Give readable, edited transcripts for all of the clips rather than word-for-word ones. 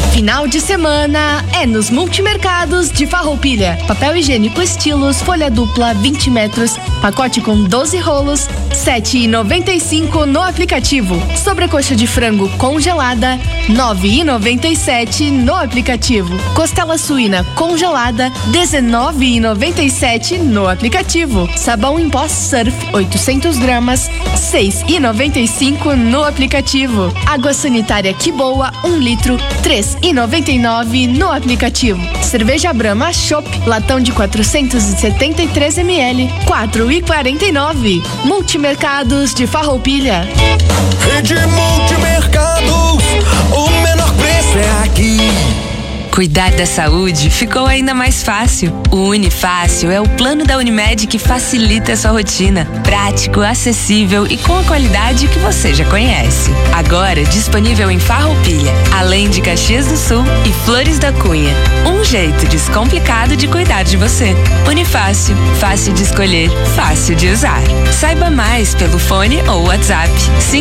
Final de semana é nos Multimercados de Farroupilha. Papel higiênico Estilos, folha dupla 20 metros, pacote com 12 rolos, R$ 7,95 no aplicativo. Sobrecoxa de frango congelada, R$ 9,97 no aplicativo. Costela suína congelada, R$ 19,97 no aplicativo. Sabão em pó Surf 800 gramas, R$ 6,95 no aplicativo. Água sanitária Que Boa 1 litro, R$ 3,99 no aplicativo. Cerveja Brahma Chopp, latão de 473 ml, R$ 4,49. Multimercados de Farroupilha. Rede Multimercados, o menor preço é aqui. Cuidar da saúde ficou ainda mais fácil. O Unifácil é o plano da Unimed que facilita a sua rotina. Prático, acessível e com a qualidade que você já conhece. Agora disponível em Farroupilha, além de Caxias do Sul e Flores da Cunha. Um jeito descomplicado de cuidar de você. Unifácil, fácil de escolher, fácil de usar. Saiba mais pelo fone ou WhatsApp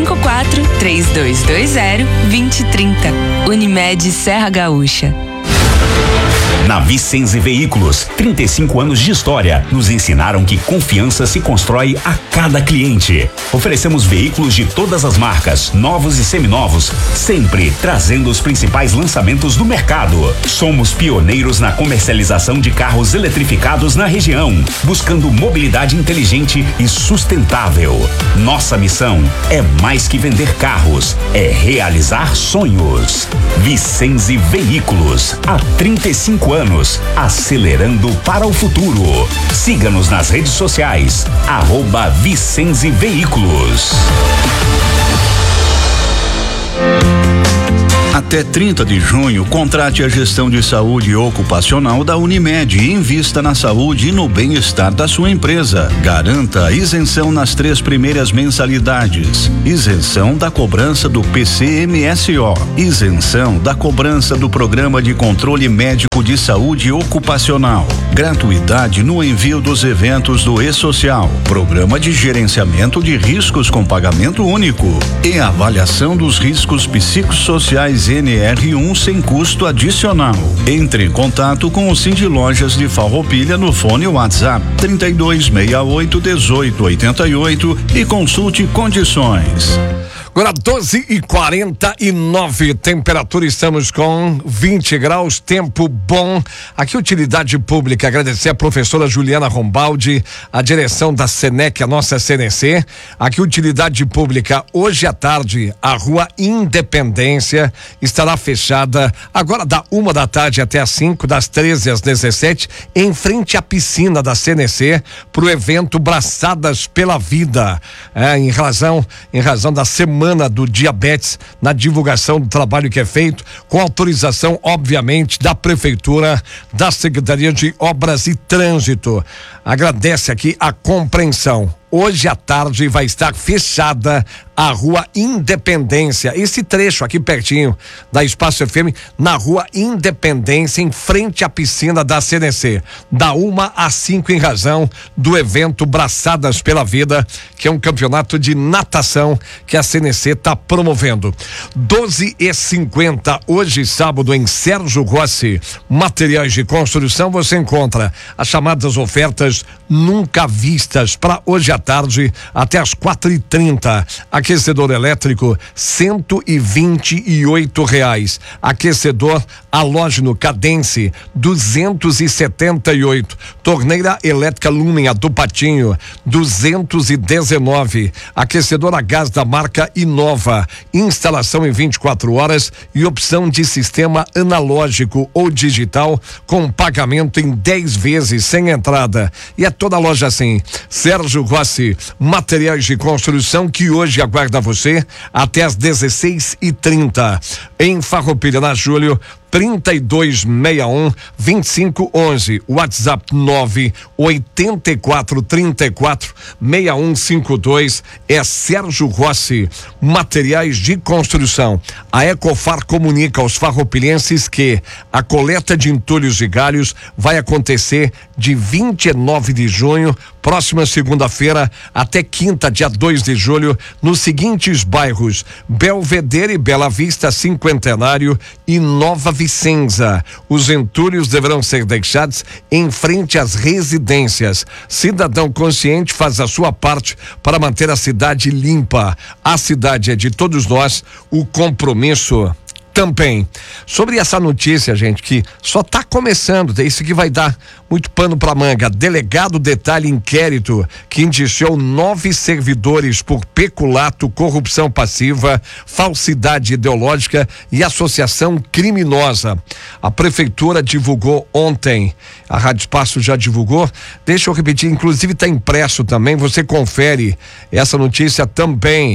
54-3220-2030. Unimed Serra Gaúcha. Na Vicenze Veículos, 35 anos de história nos ensinaram que confiança se constrói a cada cliente. Oferecemos veículos de todas as marcas, novos e seminovos, sempre trazendo os principais lançamentos do mercado. Somos pioneiros na comercialização de carros eletrificados na região, buscando mobilidade inteligente e sustentável. Nossa missão é mais que vender carros, é realizar sonhos. Vicenze Veículos, há 35 anos, acelerando para o futuro. Siga-nos nas redes sociais, @Vicenze Veículos. Até 30 de junho, contrate a gestão de saúde ocupacional da Unimed e invista na saúde e no bem-estar da sua empresa. Garanta isenção nas 3 primeiras mensalidades, isenção da cobrança do PCMSO, isenção da cobrança do Programa de Controle Médico de Saúde Ocupacional, gratuidade no envio dos eventos do E-Social, Programa de Gerenciamento de Riscos com Pagamento Único e avaliação dos riscos psicossociais NR1 sem custo adicional. Entre em contato com o Cindy Lojas de Farroupilha no fone WhatsApp 3268-1888 e consulte condições. Agora 12h49, temperatura, estamos com 20 graus, tempo bom. Aqui, Utilidade Pública, agradecer a professora Juliana Rombaldi, a direção da Senec, a nossa CNC. Aqui, Utilidade Pública, hoje à tarde, a Rua Independência estará fechada, agora da 1 da tarde até às 5, das 13 às 17, em frente à piscina da CNC, para o evento Braçadas pela Vida, em razão da semana do diabetes, na divulgação do trabalho que é feito, com autorização, obviamente, da Prefeitura, da Secretaria de Obras e Trânsito. Agradece aqui a compreensão. Hoje à tarde vai estar fechada a Rua Independência, esse trecho aqui pertinho da Espaço FM, na Rua Independência, em frente à piscina da CNC, da 1 às 5, em razão do evento Braçadas pela Vida, que é um campeonato de natação que a CNC está promovendo. 12h50, hoje sábado, em Sérgio Rossi, materiais de construção, você encontra as chamadas ofertas nunca vistas para hoje à tarde até às 4h30. Aquecedor elétrico R$128. Aquecedor halógeno Cadence 278. Torneira elétrica Lumen, a do Patinho 219. Aquecedor a gás da marca Inova. Instalação em 24 horas e opção de sistema analógico ou digital com pagamento em 10 vezes sem entrada. E é toda a loja assim. Sérgio Rossi, materiais de construção, que hoje aguarda você até às 16h30. Em Farroupilha, na Júlio 3261-2511, WhatsApp 984346152, é Sérgio Rossi, materiais de construção. A Ecofar comunica aos farroupilhenses que a coleta de entulhos e galhos vai acontecer de 29 de junho próxima segunda-feira até quinta, dia 2 de julho, nos seguintes bairros: Belvedere, Bela Vista, Cinquentenário e Nova Vicenza. Os entulhos deverão ser deixados em frente às residências. Cidadão consciente faz a sua parte para manter a cidade limpa. A cidade é de todos nós, o compromisso também. Sobre essa notícia, gente, que só está começando, isso que vai dar muito pano para manga. Delegado detalha inquérito que indiciou 9 servidores por peculato, corrupção passiva, falsidade ideológica e associação criminosa. A prefeitura divulgou ontem, a Rádio Espaço já divulgou, deixa eu repetir, inclusive está impresso também, você confere essa notícia também,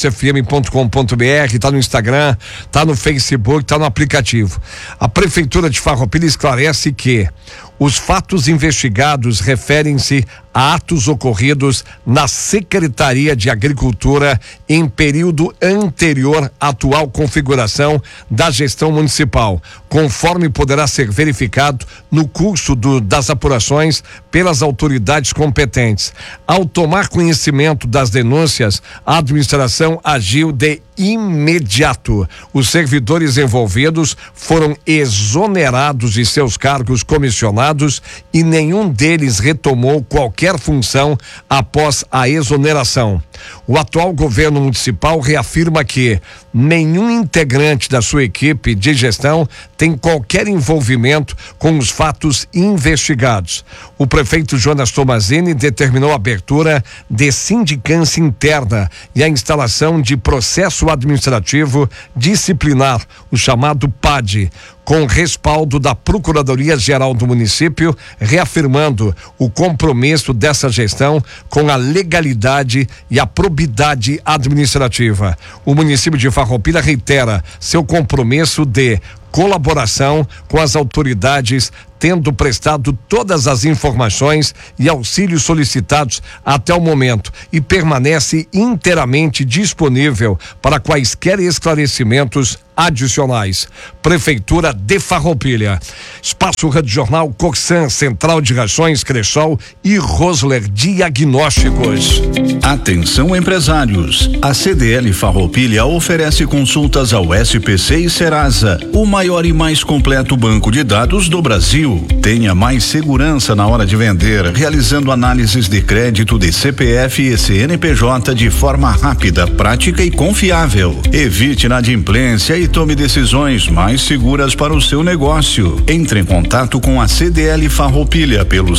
espacofm.com.br, está no Instagram, está no Facebook, está no aplicativo. A prefeitura de Farroupilha esclarece que os fatos investigados referem-se a atos ocorridos na Secretaria de Agricultura em período anterior à atual configuração da gestão municipal, conforme poderá ser verificado no curso das apurações pelas autoridades competentes. Ao tomar conhecimento das denúncias, a administração agiu de imediato. Os servidores envolvidos foram exonerados de seus cargos comissionados e nenhum deles retomou qualquer função após a exoneração. O atual governo municipal reafirma que nenhum integrante da sua equipe de gestão tem qualquer envolvimento com os fatos investigados. O prefeito Jonas Tomazini determinou a abertura de sindicância interna e a instalação de processo administrativo disciplinar, o chamado PAD, com respaldo da Procuradoria-Geral do município, reafirmando o compromisso dessa gestão com a legalidade e a probidade administrativa. O município de Farroupilha reitera seu compromisso de colaboração com as autoridades, tendo prestado todas as informações e auxílios solicitados até o momento e permanece inteiramente disponível para quaisquer esclarecimentos adicionais. Prefeitura de Farroupilha. Espaço Rádio Jornal, Coxan, Central de Rações, Cressol e Rosler Diagnósticos. Atenção, empresários. A CDL Farroupilha oferece consultas ao SPC e Serasa, o maior e mais completo banco de dados do Brasil. Tenha mais segurança na hora de vender, realizando análises de crédito de CPF e CNPJ de forma rápida, prática e confiável. Evite inadimplência e tome decisões mais seguras para o seu negócio. Entre em contato com a CDL Farroupilha pelo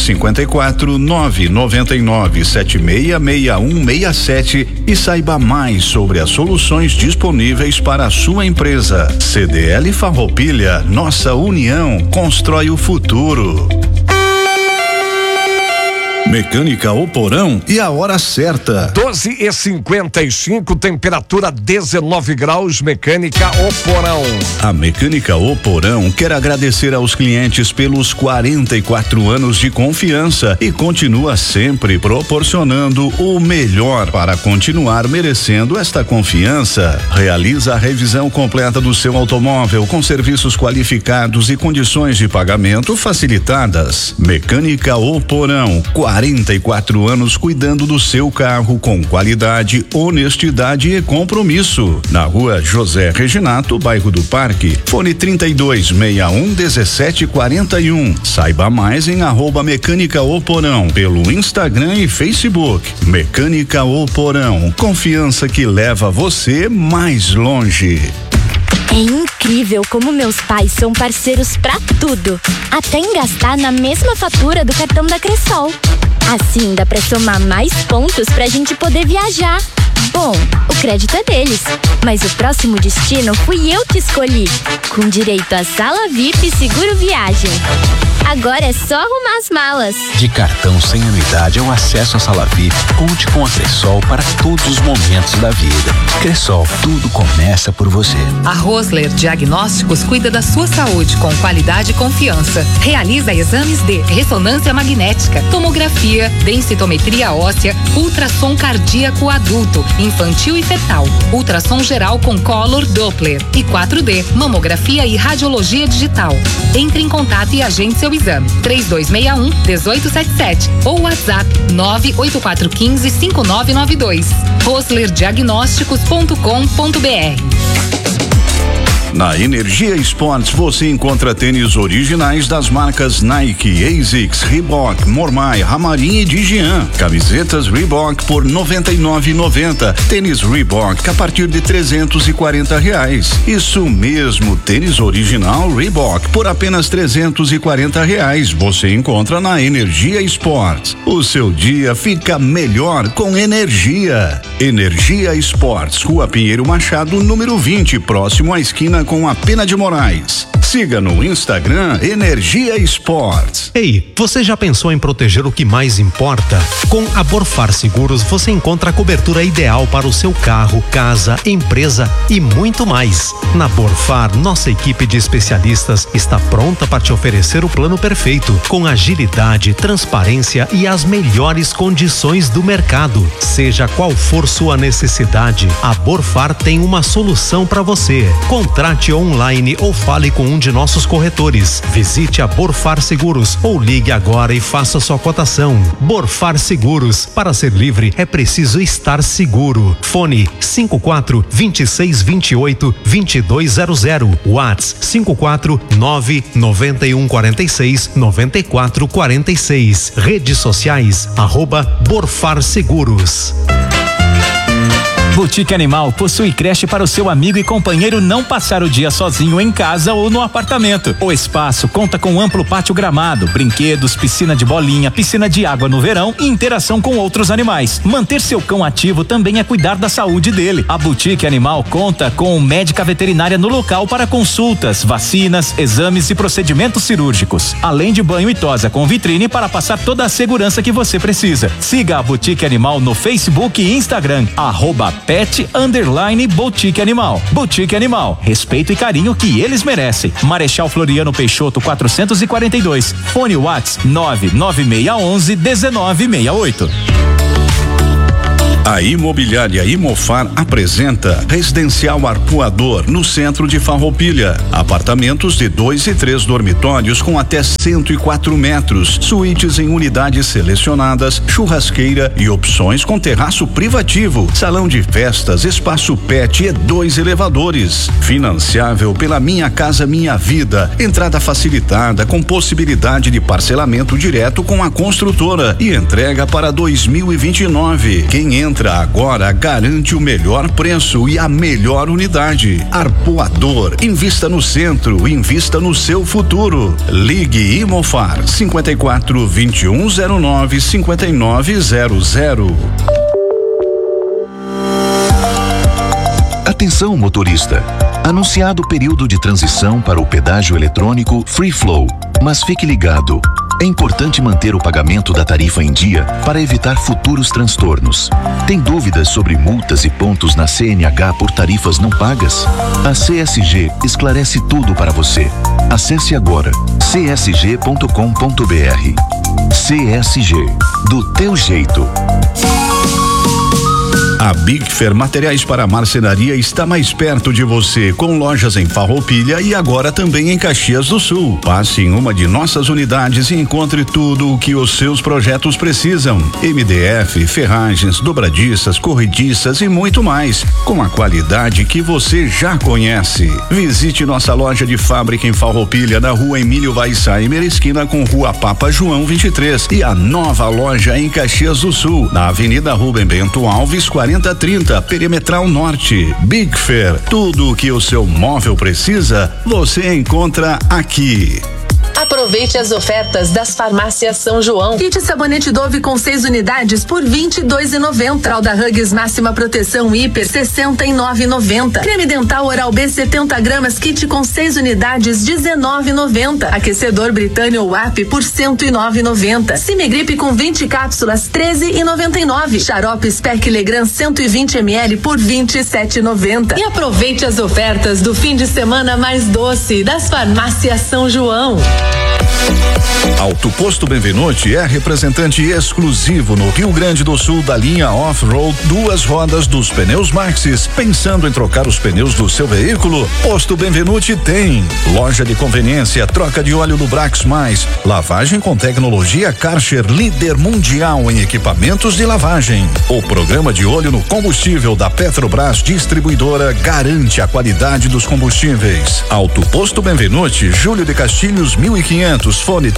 54 999 766167 e saiba mais sobre as soluções disponíveis para a sua empresa. CDL Farroupilha, nossa união constrói o futuro. Mecânica O Porão e a hora certa. 12h55, temperatura 19 graus, Mecânica O Porão. A Mecânica O Porão quer agradecer aos clientes pelos 44 anos de confiança e continua sempre proporcionando o melhor para continuar merecendo esta confiança. Realiza a revisão completa do seu automóvel com serviços qualificados e condições de pagamento facilitadas. Mecânica O Porão, 44 anos cuidando do seu carro com qualidade, honestidade e compromisso. Na rua José Reginato, bairro do Parque. Fone 3261-1741. Saiba mais em @Mecânica O Porão pelo Instagram e Facebook. Mecânica O Porão, confiança que leva você mais longe. É incrível como meus pais são parceiros pra tudo, até em gastar na mesma fatura do cartão da Cressol. Assim dá pra somar mais pontos pra gente poder viajar. Bom, o crédito é deles, mas o próximo destino fui eu que escolhi, com direito a sala VIP e seguro viagem. Agora é só arrumar as malas. De cartão sem anuidade ao acesso à sala VIP, conte com a Cressol para todos os momentos da vida. Cressol, tudo começa por você. A Rosler Diagnósticos cuida da sua saúde com qualidade e confiança. Realiza exames de ressonância magnética, tomografia, densitometria óssea, ultrassom cardíaco adulto, infantil e fetal, ultrassom geral com Color Doppler e 4D, mamografia e radiologia digital. Entre em contato e agende seu exame. 3261-1877 ou WhatsApp 98415-5992. roslerdiagnósticos.com.br. Na Energia Esportes você encontra tênis originais das marcas Nike, ASICS, Reebok, Mormai, Ramarim e Digian. Camisetas Reebok por R$ 99,90. Tênis Reebok a partir de R$340. Isso mesmo, tênis original Reebok por apenas R$340. Você encontra na Energia Esportes. O seu dia fica melhor com energia. Energia Esportes, Rua Pinheiro Machado, número 20, próximo à esquina com a Pena de Moraes. Siga no Instagram Energia Esportes. Ei, você já pensou em proteger o que mais importa? Com a Borfar Seguros você encontra a cobertura ideal para o seu carro, casa, empresa e muito mais. Na Borfar, nossa equipe de especialistas está pronta para te oferecer o plano perfeito, com agilidade, transparência e as melhores condições do mercado. Seja qual for sua necessidade, a Borfar tem uma solução para você. Contrate online ou fale com um de nossos corretores. Visite a Borfar Seguros ou ligue agora e faça sua cotação. Borfar Seguros, para ser livre é preciso estar seguro. Fone 54-2628-2200. Whats 549-9146-9446. Redes sociais @Borfar Seguros. Boutique Animal possui creche para o seu amigo e companheiro não passar o dia sozinho em casa ou no apartamento. O espaço conta com amplo pátio gramado, brinquedos, piscina de bolinha, piscina de água no verão e interação com outros animais. Manter seu cão ativo também é cuidar da saúde dele. A Boutique Animal conta com médica veterinária no local para consultas, vacinas, exames e procedimentos cirúrgicos, além de banho e tosa com vitrine para passar toda a segurança que você precisa. Siga a Boutique Animal no Facebook e Instagram, @pet_boutique animal. Boutique Animal, respeito e carinho que eles merecem. Marechal Floriano Peixoto 442. Fone Whats 99611-1968. A Imobiliária Imofar apresenta Residencial Arpoador no centro de Farroupilha. Apartamentos de 2 e 3 dormitórios com até 104 metros, suítes em unidades selecionadas, churrasqueira e opções com terraço privativo, salão de festas, espaço pet e 2 elevadores. Financiável pela Minha Casa Minha Vida. Entrada facilitada com possibilidade de parcelamento direto com a construtora e entrega para 2029. Quem entra agora garante o melhor preço e a melhor unidade. Arpoador, invista no centro, invista no seu futuro. Ligue Imofar 54-2109-5900. Atenção, motorista. Anunciado o período de transição para o pedágio eletrônico Free Flow, mas fique ligado. É importante manter o pagamento da tarifa em dia para evitar futuros transtornos. Tem dúvidas sobre multas e pontos na CNH por tarifas não pagas? A CSG esclarece tudo para você. Acesse agora csg.com.br. CSG, do teu jeito. A Big Fair Materiais para Marcenaria está mais perto de você, com lojas em Farroupilha e agora também em Caxias do Sul. Passe em uma de nossas unidades e encontre tudo o que os seus projetos precisam. MDF, ferragens, dobradiças, corrediças e muito mais, com a qualidade que você já conhece. Visite nossa loja de fábrica em Farroupilha, na Rua Emílio Weissheimer, esquina com Rua Papa João 23, e a nova loja em Caxias do Sul, na Avenida Rubem Bento Alves 4030, Perimetral Norte. Big Fair, tudo o que o seu móvel precisa, você encontra aqui. Aproveite as ofertas das farmácias São João. Kit sabonete Dove com 6 unidades por R$22,90. Fralda Huggies máxima proteção hiper R$69,90. Creme dental Oral B 70 gramas kit com 6 unidades R$19,90. Aquecedor Britânia WAP por R$109,90. Cimegripe com 20 cápsulas R$13,99. Xarope Spec Legrand 120 ml por R$27,90. E aproveite as ofertas do fim de semana mais doce das farmácias São João. Auto Posto Benvenuti é representante exclusivo no Rio Grande do Sul da linha Off-Road 2 rodas dos pneus Maxxis. Pensando em trocar os pneus do seu veículo? Posto Benvenuti tem loja de conveniência, troca de óleo Lubrax Mais, lavagem com tecnologia Karcher, líder mundial em equipamentos de lavagem. O programa de olho no combustível da Petrobras Distribuidora garante a qualidade dos combustíveis. Auto Posto Benvenuti, Júlio de Castilhos 1500, fone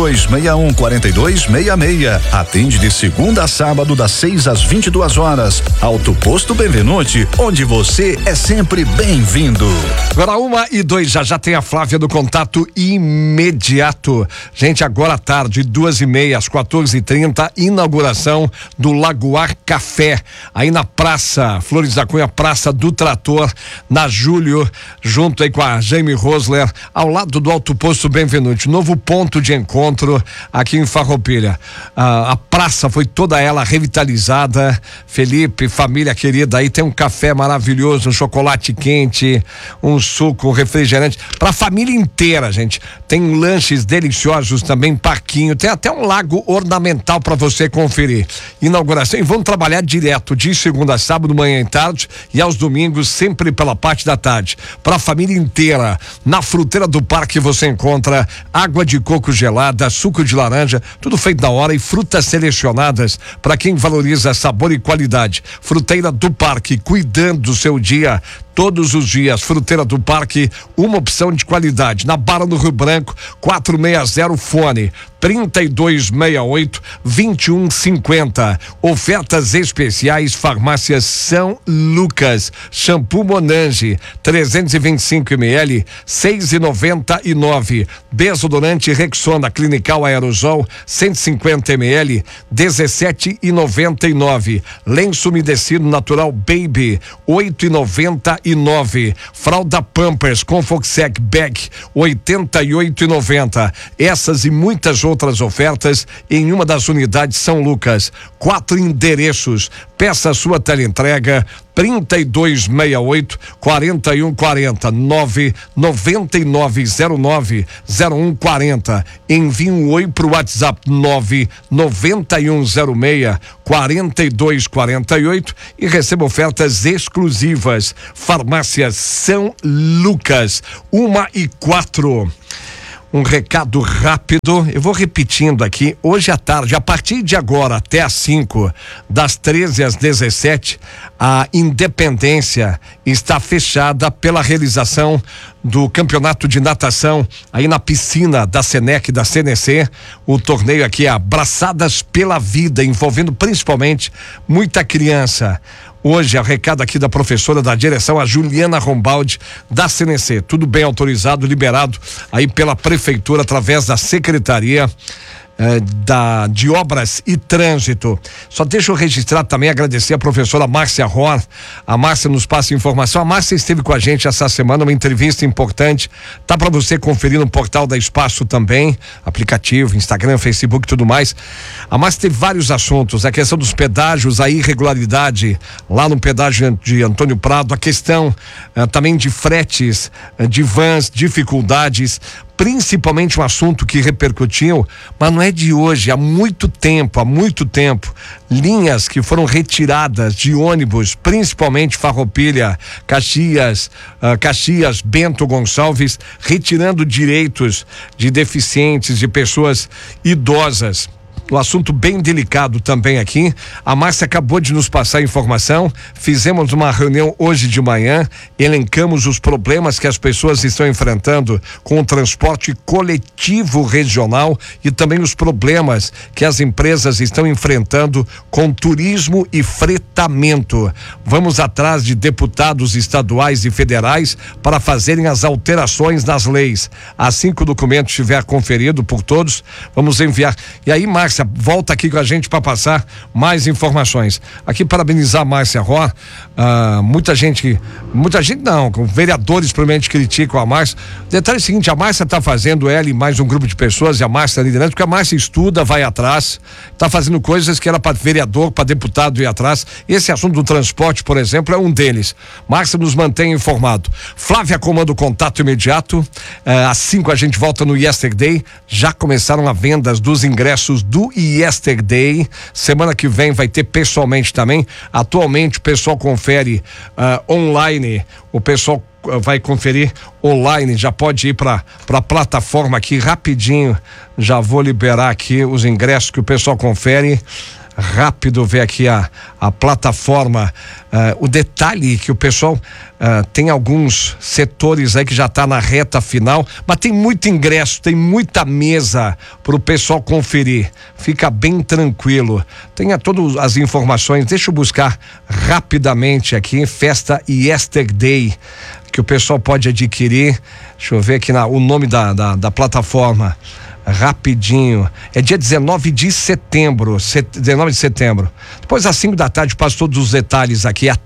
3261-4266. Atende de segunda a sábado das 6 às 22 horas. Auto Posto Benvenuti, onde você é sempre bem-vindo. Agora 1:02, já tem a Flávia do contato imediato. Gente, agora à tarde, 2:30 às 14h30, inauguração do Lagoar Café, aí na Praça Flores da Cunha, Praça do Trator, na Júlio, junto aí com a Jaime Rosler, ao lado do Auto Posto Benvenuti, novo ponto de encontro aqui em Farroupilha. A praça foi toda ela revitalizada. Felipe, família querida, aí tem um café maravilhoso, um chocolate quente, um suco, um refrigerante para a família inteira, gente. Tem lanches deliciosos também, parquinho, tem até um lago ornamental para você conferir. Inauguração, e vão trabalhar direto de segunda a sábado, manhã e tarde, e aos domingos sempre pela parte da tarde. Para a família inteira. Na fruteira do parque você encontra água de coco gelada, suco de laranja, tudo feito na hora, e frutas selecionadas para quem valoriza sabor e qualidade. Fruteira do Parque, cuidando do seu dia todos os dias. Fruteira do Parque, uma opção de qualidade. Na Barra do Rio Branco, 460, fone 3268-2150. Ofertas especiais, Farmácia São Lucas. Shampoo Monange, 325 ml, 6,99. Desodorante Rexona Clinical Aerosol, 150 ml, 17,99. Lenço umedecido natural Baby, 8,99. Fralda Pampers com Foxec Bag, 88,90. Essas e muitas outras ofertas em uma das unidades São Lucas. 4 endereços. Peça sua teleentrega 3268-4140 99909-0140. Envie um oi pro WhatsApp 99106-4248 e receba ofertas exclusivas. Farmácia São Lucas, 1:04. Um recado rápido, eu vou repetindo aqui, hoje à tarde, a partir de agora até às 5, das 13 às 17, a Independência está fechada pela realização do campeonato de natação aí na piscina da Senec, da CNC. O torneio aqui é Abraçadas pela Vida, envolvendo principalmente muita criança. Hoje, o recado aqui da professora da direção, a Juliana Rombaldi, da CNC. Tudo bem autorizado, liberado aí pela prefeitura, através da Secretaria de Obras e Trânsito. Só deixa eu registrar também, agradecer a professora Márcia Ror. A Márcia nos passa informação. A Márcia esteve com a gente essa semana, uma entrevista importante. Tá para você conferir no portal da Espaço também, aplicativo, Instagram, Facebook, tudo mais. A Márcia teve vários assuntos, a questão dos pedágios, a irregularidade lá no pedágio de Antônio Prado, a questão também de fretes, de vans, dificuldades, principalmente um assunto que repercutiu, mas não é de hoje, há muito tempo, linhas que foram retiradas de ônibus, principalmente Farroupilha, Caxias, Bento Gonçalves, retirando direitos de deficientes, de pessoas idosas. Um assunto bem delicado também aqui. A Márcia acabou de nos passar a informação. Fizemos uma reunião hoje de manhã, elencamos os problemas que as pessoas estão enfrentando com o transporte coletivo regional e também os problemas que as empresas estão enfrentando com turismo e fretamento. Vamos atrás de deputados estaduais e federais para fazerem as alterações nas leis. Assim que o documento estiver conferido por todos, vamos enviar. E aí, Márcia, volta aqui com a gente para passar mais informações. Aqui parabenizar a Márcia Ró. Muita gente não, vereadores provavelmente criticam a Márcia. Detalhe é o seguinte, a Márcia está fazendo, ela e mais um grupo de pessoas, e a Márcia liderando, porque a Márcia estuda, vai atrás, está fazendo coisas que era para vereador, para deputado ir atrás. Esse assunto do transporte, por exemplo, é um deles. Márcia nos mantém informado. Flávia comanda o contato imediato. Às 5 a gente volta no Yesterday. Já começaram as vendas dos ingressos do Yesterday. Semana que vem vai ter pessoalmente também. Atualmente o pessoal confere online. O pessoal vai conferir online, já pode ir para a plataforma aqui rapidinho. Já vou liberar aqui os ingressos que o pessoal confere. Rápido ver aqui a plataforma, o detalhe que o pessoal tem alguns setores aí que já tá na reta final, mas tem muito ingresso, tem muita mesa para o pessoal conferir, fica bem tranquilo. Tenha todas as informações, deixa eu buscar rapidamente aqui, Festa Yesterday, que o pessoal pode adquirir. Deixa eu ver aqui o nome da plataforma. Rapidinho, é dia 19 de setembro. Depois às 5 da tarde passo todos os detalhes aqui. A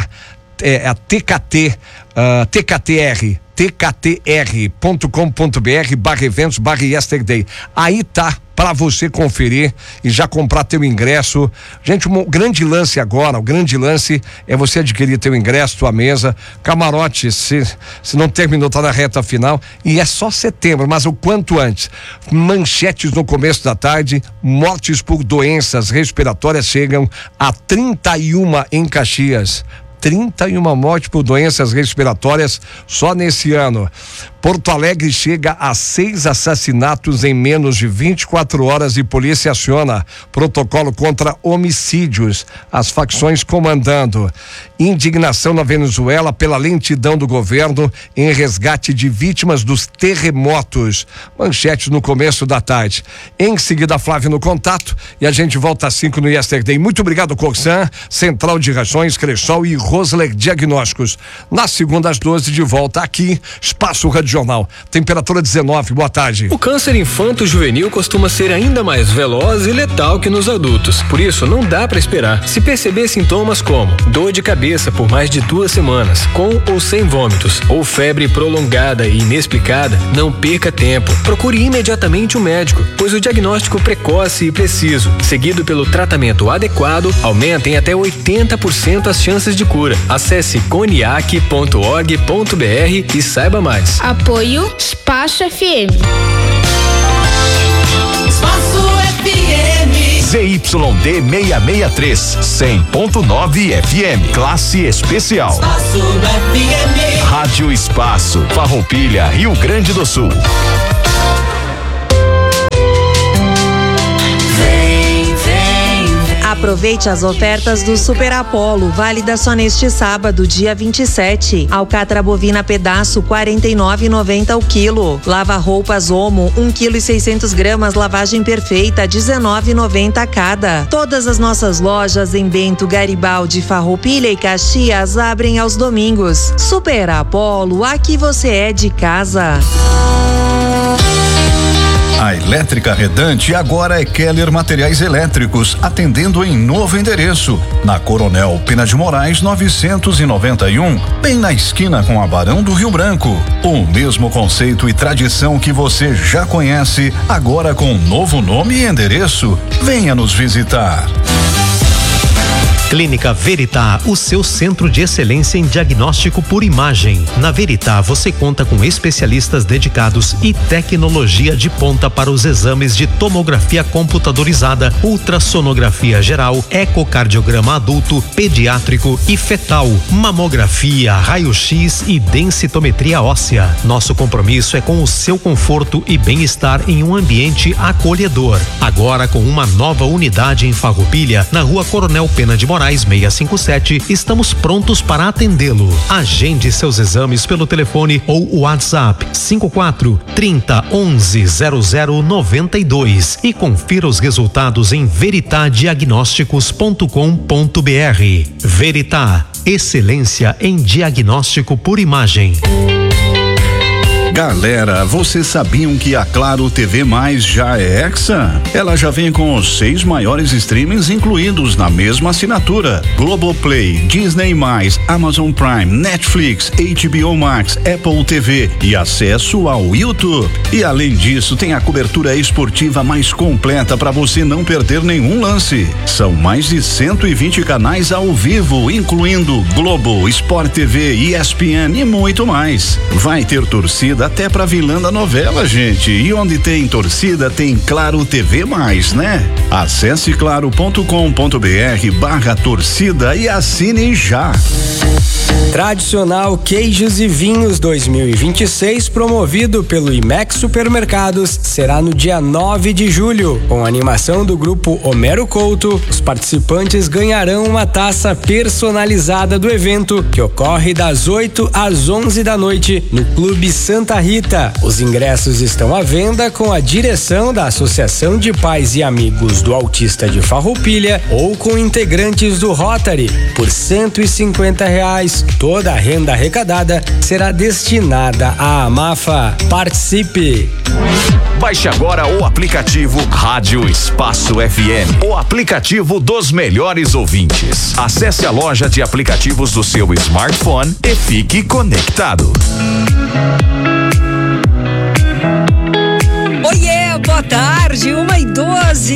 tktr.com.br/eventos/yesterday. Aí tá para você conferir e já comprar teu ingresso. Gente, o grande lance agora, é você adquirir teu ingresso, tua mesa, camarote, se não terminou, tá na reta final, e é só setembro, mas o quanto antes. Manchetes no começo da tarde, mortes por doenças respiratórias chegam a 31 em Caxias. 31 mortes por doenças respiratórias só nesse ano. Porto Alegre chega a 6 assassinatos em menos de 24 horas e polícia aciona protocolo contra homicídios. As facções comandando. Indignação na Venezuela pela lentidão do governo em resgate de vítimas dos terremotos. Manchetes no começo da tarde. Em seguida, Flávio no contato e a gente volta às 5 no Yesterday. Muito obrigado, Corsan, Central de Rações, Cressol e Rosler Diagnósticos. Na segunda às 12 de volta aqui, Espaço Rádio Jornal. Temperatura 19, boa tarde. O câncer infanto-juvenil costuma ser ainda mais veloz e letal que nos adultos. Por isso, não dá para esperar. Se perceber sintomas como dor de cabeça por mais de 2 semanas, com ou sem vômitos, ou febre prolongada e inexplicada, não perca tempo. Procure imediatamente um médico, pois o diagnóstico precoce e preciso, seguido pelo tratamento adequado, aumenta em até 80% as chances de cura. Acesse coniac.org.br e saiba mais. Apoio Espaço FM. Espaço FM. ZYD 663, 100.9 FM. Classe especial. Espaço FM. Rádio Espaço, Farroupilha, Rio Grande do Sul. Aproveite as ofertas do Super Apollo, válida só neste sábado, dia 27. Alcatra bovina pedaço, 49,90 o quilo. Lava roupas Omo, 1,6 kg, lavagem perfeita, 19,90 cada. Todas as nossas lojas em Bento, Garibaldi, Farroupilha e Caxias abrem aos domingos. Super Apollo, aqui você é de casa. A Elétrica Redante agora é Keller Materiais Elétricos, atendendo em novo endereço, na Coronel Pena de Moraes 991, bem na esquina com a Barão do Rio Branco. O mesmo conceito e tradição que você já conhece, agora com novo nome e endereço. Venha nos visitar. Clínica Veritá, o seu centro de excelência em diagnóstico por imagem. Na Veritá você conta com especialistas dedicados e tecnologia de ponta para os exames de tomografia computadorizada, ultrassonografia geral, ecocardiograma adulto, pediátrico e fetal, mamografia, raio-x e densitometria óssea. Nosso compromisso é com o seu conforto e bem-estar em um ambiente acolhedor. Agora com uma nova unidade em Farroupilha, na Rua Coronel Pena de Moraes 657, estamos prontos para atendê-lo. Agende seus exames pelo telefone ou WhatsApp 54 30 11 0092 e confira os resultados em veritadiagnósticos.com.br. Veritá, excelência em diagnóstico por imagem. Galera, vocês sabiam que a Claro TV Mais já é Hexa? Ela já vem com os 6 maiores streamings incluídos na mesma assinatura: Globoplay, Disney+, Amazon Prime, Netflix, HBO Max, Apple TV e acesso ao YouTube. E além disso, tem a cobertura esportiva mais completa para você não perder nenhum lance. São mais de 120 canais ao vivo, incluindo Globo, Sport TV, ESPN e muito mais. Vai ter torcida até pra vilã da novela, gente. E onde tem torcida, tem Claro TV+, né? Acesse claro.com.br/torcida e assine já. Tradicional Queijos e Vinhos 2026, promovido pelo IMEX Supermercados, será no dia 9 de julho. Com a animação do grupo Homero Couto, os participantes ganharão uma taça personalizada do evento, que ocorre das 8 às 11 da noite no Clube Santa Rita. Os ingressos estão à venda com a direção da Associação de Pais e Amigos do Autista de Farroupilha ou com integrantes do Rotary por R$150. Toda a renda arrecadada será destinada à AMAFA. Participe! Baixe agora o aplicativo Rádio Espaço FM, o aplicativo dos melhores ouvintes. Acesse a loja de aplicativos do seu smartphone e fique conectado. Oiê, boa tarde, 1h12.